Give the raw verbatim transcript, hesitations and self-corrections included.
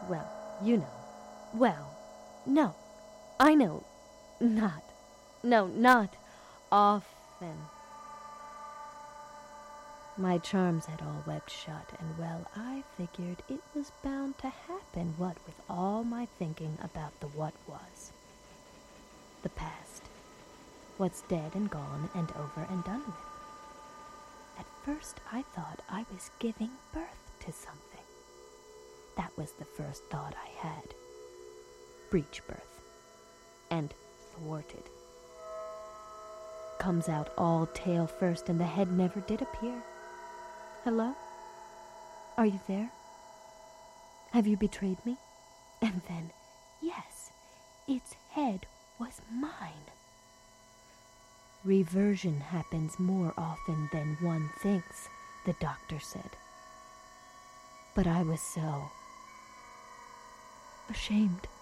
well, you know. Well, no. I know. Not. No, not often. My charms had all webbed shut, and well, I figured it was bound to happen, what with all my thinking about the what was. The past. What's dead and gone and over and done with. At first I thought I was giving birth to something. That was the first thought I had. Breech birth. And thwarted. Comes out all tail first and the head never did appear. Hello? Are you there? Have you betrayed me? And then, yes, its head was mine. Reversion happens more often than one thinks, the doctor said. But I was so ashamed.